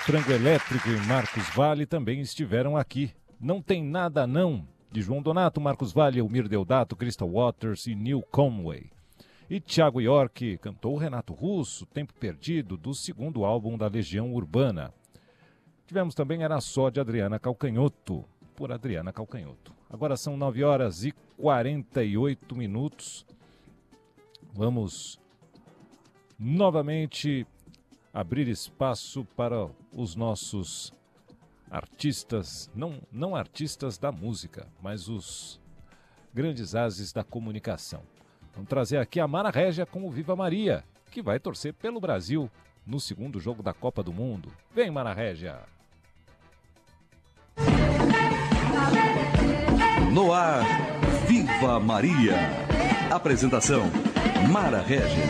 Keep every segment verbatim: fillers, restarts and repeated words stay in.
Frango Elétrico e Marcos Vale também estiveram aqui. Não Tem Nada Não, de João Donato, Marcos Vale, Elmir Deodato, Crystal Waters e Neil Conway. E Thiago York cantou Renato Russo, Tempo Perdido, do segundo álbum da Legião Urbana. Tivemos também Era Só, de Adriana Calcanhoto, por Adriana Calcanhoto. Agora são nove horas e quarenta e oito minutos. Vamos novamente abrir espaço para os nossos artistas, não, não artistas da música, mas os grandes ases da comunicação. Vamos trazer aqui a Mara Régia com o Viva Maria, que vai torcer pelo Brasil no segundo jogo da Copa do Mundo. Vem, Mara Régia! No ar, Viva Maria. Apresentação, Mara Régia.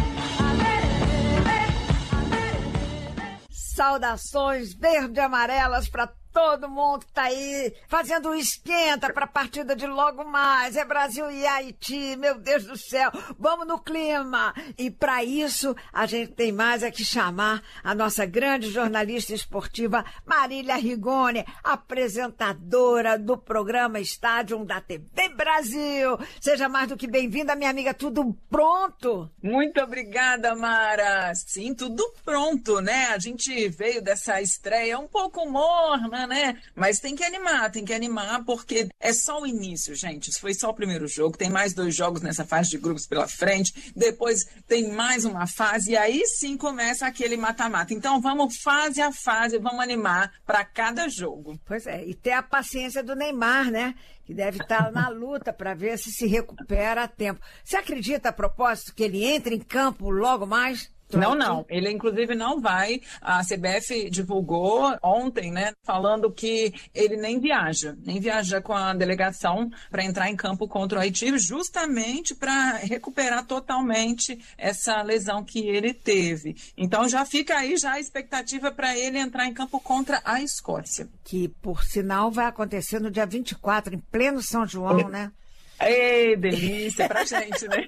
Saudações verde e amarelas para todo mundo que tá aí fazendo o esquenta para a partida de logo mais. É Brasil e Haiti, meu Deus do céu. Vamos no clima. E para isso, a gente tem mais é que chamar a nossa grande jornalista esportiva, Marília Rigoni, apresentadora do programa Estádio da T V Brasil. Seja mais do que bem-vinda, minha amiga. Tudo pronto? Muito obrigada, Mara. Sim, tudo pronto, né? A gente veio dessa estreia um pouco morna, né? Mas tem que animar, tem que animar, porque é só o início, gente. Isso foi só o primeiro jogo, tem mais dois jogos nessa fase de grupos pela frente, depois tem mais uma fase, e aí sim começa aquele mata-mata. Então vamos fase a fase, vamos animar para cada jogo. Pois é, e ter a paciência do Neymar, né? Que deve estar na luta para ver se se recupera a tempo. Você acredita, a propósito, que ele entre em campo logo mais? Não, não. Ele, inclusive, não vai. A C B F divulgou ontem, né, falando que ele nem viaja, nem viaja com a delegação para entrar em campo contra o Haiti, justamente para recuperar totalmente essa lesão que ele teve. Então, já fica aí já a expectativa para ele entrar em campo contra a Escócia. Que, por sinal, vai acontecer no dia vinte e quatro, em pleno São João, né? Ei, delícia pra gente, né?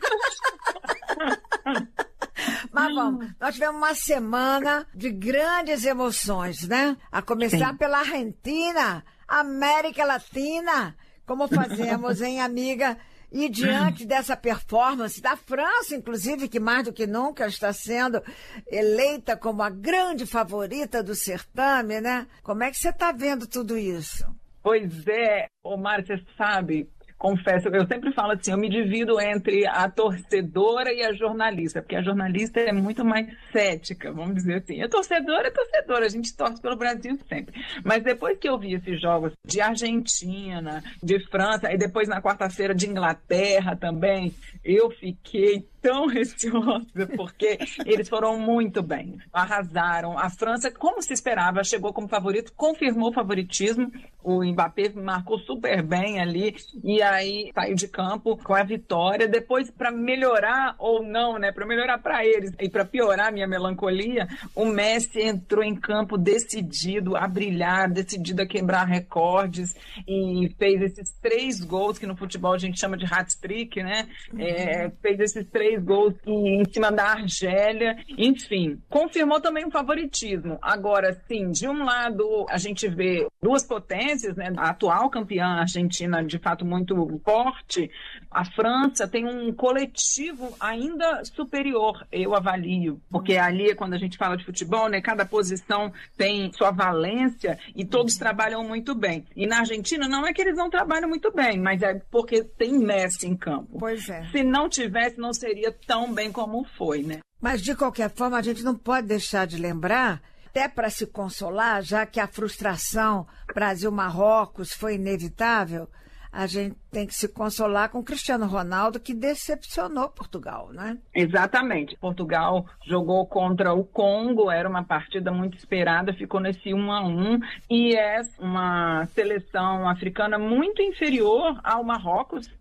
Mas vamos, nós tivemos uma semana de grandes emoções, né? A começar Sim. pela Argentina, América Latina, como fazemos, hein, amiga? E diante dessa performance da França, inclusive, que mais do que nunca está sendo eleita como a grande favorita do certame, né? Como é que você está vendo tudo isso? Pois é, Omar, você sabe... Confesso, eu sempre falo assim, eu me divido entre a torcedora e a jornalista, porque a jornalista é muito mais cética, vamos dizer assim. A torcedora é torcedora, a gente torce pelo Brasil sempre. Mas depois que eu vi esses jogos de Argentina, de França, e depois na quarta-feira de Inglaterra também, eu fiquei tão receosa, porque eles foram muito bem, arrasaram. A França, como se esperava, chegou como favorito, confirmou o favoritismo, o Mbappé marcou super bem ali, e aí saiu de campo com a vitória. Depois, para melhorar ou não, né, para melhorar para eles e para piorar a minha melancolia, o Messi entrou em campo decidido a brilhar, decidido a quebrar recordes, e fez esses três gols que no futebol a gente chama de hat-trick, né? Uhum. É, fez esses três gols em cima da Argélia, enfim, confirmou também o favoritismo. Agora, sim, de um lado a gente vê duas potências, né? A atual campeã argentina, de fato, muito forte. A França tem um coletivo ainda superior, eu avalio, porque ali, quando a gente fala de futebol, né, cada posição tem sua valência e todos trabalham muito bem. E na Argentina não é que eles não trabalham muito bem, mas é porque tem Messi em campo. Pois é. Se não tivesse, não seria tão bem como foi, né? Mas, de qualquer forma, a gente não pode deixar de lembrar, até para se consolar, já que a frustração Brasil-Marrocos foi inevitável, a gente tem que se consolar com o Cristiano Ronaldo, que decepcionou Portugal, né? Exatamente. Portugal jogou contra o Congo, era uma partida muito esperada, ficou nesse um a um, e é uma seleção africana muito inferior ao Marrocos,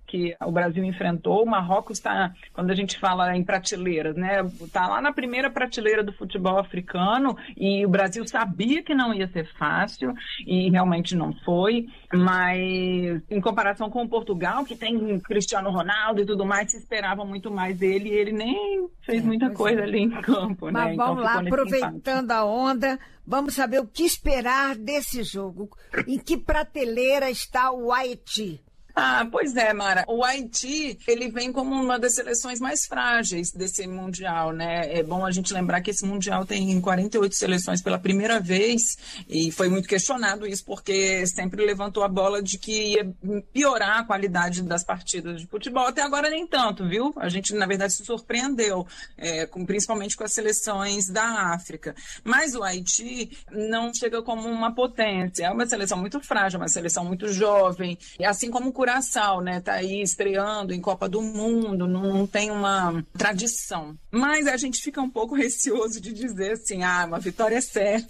que o Brasil enfrentou. O Marrocos está, quando a gente fala em prateleiras, né, está lá na primeira prateleira do futebol africano, e o Brasil sabia que não ia ser fácil, e realmente não foi, mas em comparação com o Portugal, que tem Cristiano Ronaldo e tudo mais, se esperava muito mais dele, e ele nem fez é, muita coisa é. ali em campo. Mas né? vamos então, lá, aproveitando a onda, vamos saber o que esperar desse jogo. Em que prateleira está o Haiti? Ah, pois é, Mara. O Haiti, ele vem como uma das seleções mais frágeis desse Mundial, né? É bom a gente lembrar que esse Mundial tem quarenta e oito seleções pela primeira vez, e foi muito questionado isso, porque sempre levantou a bola de que ia piorar a qualidade das partidas de futebol. Até agora nem tanto, viu? A gente, na verdade, se surpreendeu, é, com, principalmente com as seleções da África. Mas o Haiti não chega como uma potência. É uma seleção muito frágil, uma seleção muito jovem, e assim como o Curaçao, né, tá aí estreando em Copa do Mundo, não tem uma tradição. Mas a gente fica um pouco receoso de dizer assim, ah, uma vitória é certa.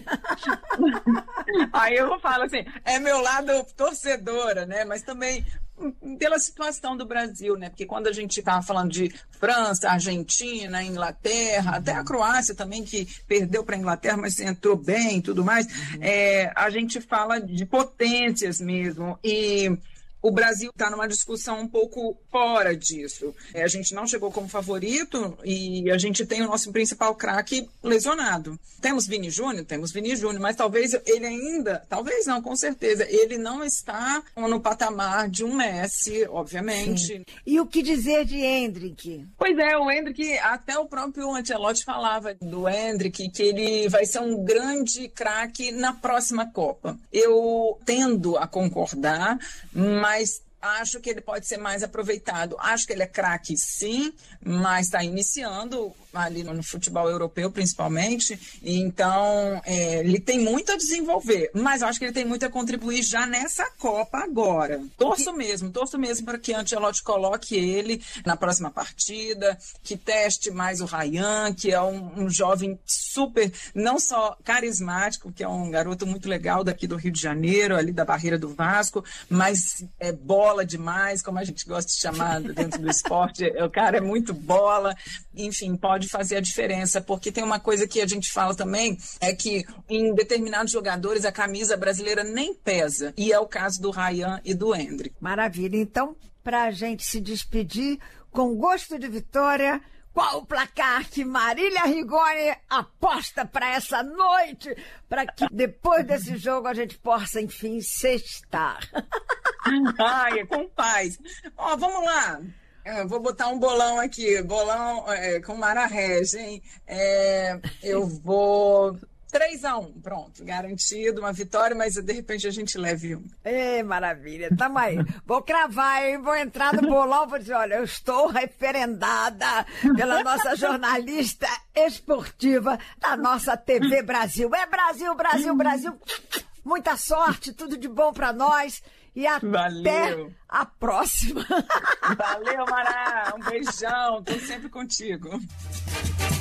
Aí eu falo assim, é meu lado torcedora, né, mas também pela situação do Brasil, né, porque quando a gente estava falando de França, Argentina, Inglaterra, até a Croácia também, que perdeu para a Inglaterra, mas entrou bem e tudo mais, uhum. é, a gente fala de potências mesmo, e o Brasil está numa discussão um pouco fora disso. É, a gente não chegou como favorito e a gente tem o nosso principal craque lesionado. Temos Vini Júnior? Temos Vini Júnior, mas talvez ele ainda, talvez não, com certeza, ele não está no patamar de um Messi, obviamente. Sim. E o que dizer de Endrick? Pois é, o Endrick, até o próprio Ancelotti falava do Endrick, que ele vai ser um grande craque na próxima Copa. Eu tendo a concordar, mas Mas acho que ele pode ser mais aproveitado. Acho que ele é craque, sim, mas está iniciando ali no futebol europeu, principalmente. Então, é, ele tem muito a desenvolver, mas acho que ele tem muito a contribuir já nessa Copa agora. Torço mesmo, torço mesmo para que Ancelotti coloque ele na próxima partida, que teste mais o Ryan, que é um, um jovem super, não só carismático, que é um garoto muito legal daqui do Rio de Janeiro, ali da Barreira do Vasco, mas é bola demais, como a gente gosta de chamar dentro do esporte, o cara é muito bola, enfim, pode fazer a diferença, porque tem uma coisa que a gente fala também, é que em determinados jogadores a camisa brasileira nem pesa, e é o caso do Ryan e do Endrick. Maravilha, então, para a gente se despedir com gosto de vitória, qual o placar que Marília Rigoni aposta para essa noite, para que depois desse jogo a gente possa, enfim, sextar? Ai, é com paz. Ó, vamos lá. Eu vou botar um bolão aqui, bolão é, com Mara Regis, hein? É, eu vou... três a um, pronto, garantido, uma vitória, mas de repente a gente leve um. Ê, maravilha, tamo aí. Vou cravar, hein? Vou entrar no bolão, vou dizer, olha, eu estou referendada pela nossa jornalista esportiva da nossa T V Brasil. É Brasil, Brasil, Brasil. Muita sorte, tudo de bom pra nós. E até Valeu. A próxima. Valeu, Mara. Um beijão. Tô sempre contigo.